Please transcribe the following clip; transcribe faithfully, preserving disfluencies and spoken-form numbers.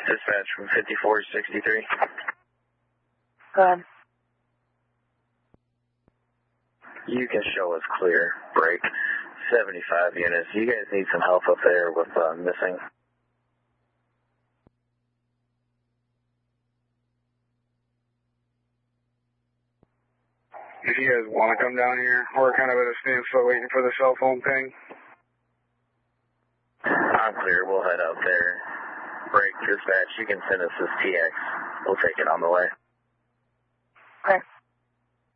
Dispatch from fifty-four sixty-three. Um, You can show us clear. Break. seventy-five units. You guys need some help up there with uh, missing. If you guys want to come down here, we're kind of at a standstill waiting for the cell phone ping. I'm clear. We'll head out there. Break. Dispatch. You can send us this T X. We'll take it on the way. okay.